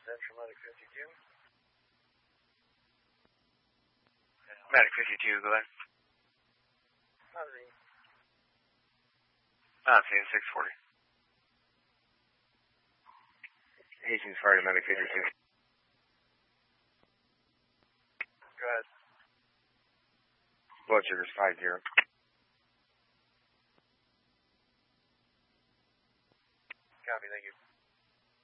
Central Medic 52. Medic 52, go ahead. Seeing 640. Hastings Fire to Medic 52. Go ahead. Blood sugar's 50.